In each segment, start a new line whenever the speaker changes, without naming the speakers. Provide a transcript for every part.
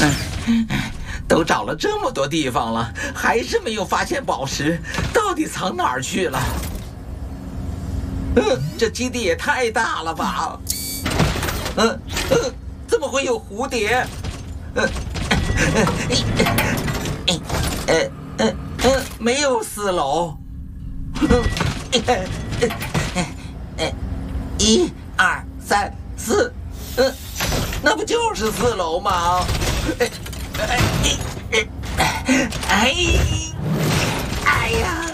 都找了这么多地方了，还是没有发现宝石，到底藏哪儿去了？这基地也太大了吧！怎么会有蝴蝶？没有4楼。1、2、3、4，那不就是4楼吗？哎呀！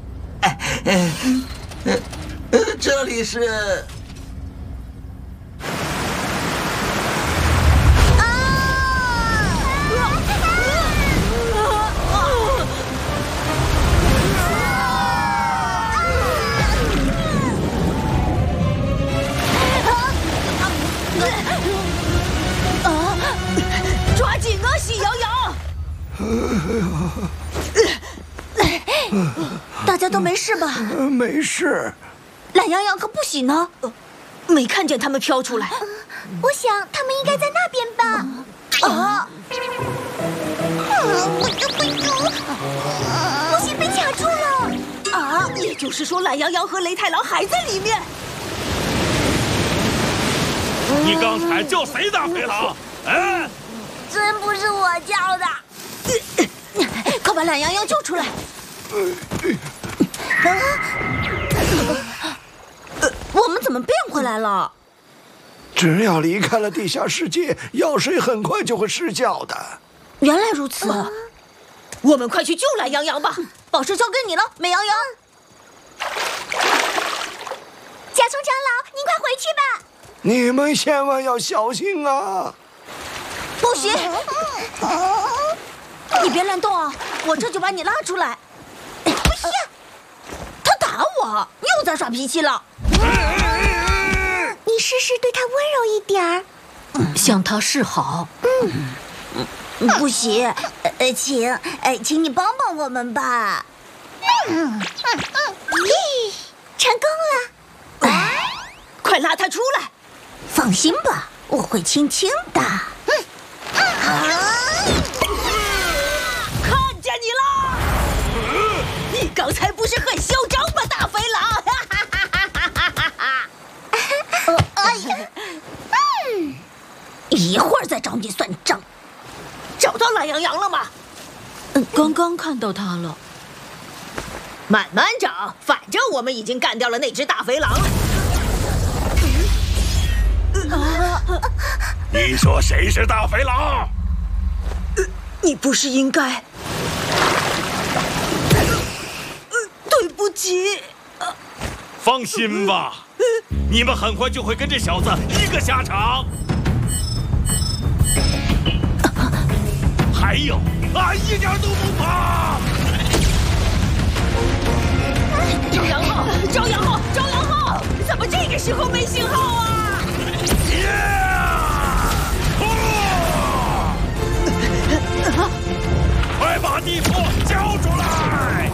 这里是。
抓紧啊，喜羊羊！大家都没事吧？
没事。
懒羊羊和不喜呢？没看见他们飘出来。
我想他们应该在那边吧。啊！不行，被卡住了。
啊！也就是说，懒羊羊和雷太郎还在里面。
你刚才叫谁大肥狼？哎，
真不是我叫的。
快把懒羊羊救出来！我们怎么变回来了？
只要离开了地下世界，药水很快就会失效的。
原来如此，我们快去救懒羊羊吧！宝石交给你了，美羊羊。
甲虫长老，您快回去吧。
你们千万要小心啊！
不行，你别乱动啊！我这就把你拉出来。不行，他打我，又在耍脾气了。
你试试对他温柔一点儿。
向他示好。
不行，请你帮帮我们吧。成功了！
快拉他出来！
放心吧，我会轻轻的。
看见你了！你刚才不是很嚣张吗，大肥狼？一会儿再找你算账。找到懒羊羊了吗？刚刚看到他了。慢慢找，反正我们已经干掉了那只大肥狼了。
你说谁是大肥狼？
你不是应该……对不起。
放心吧，你们很快就会跟这小子一个下场。还有，一点都不怕！
朝阳号，朝阳号，朝阳号！怎么这个时候没信号啊？
快把地图交出来！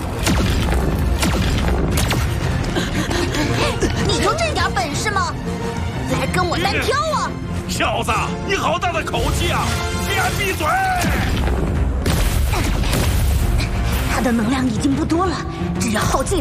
你就这点本事吗？来跟我单挑啊！
小子，你好大的口气啊！先闭嘴！
他的能量已经不多了，只要耗尽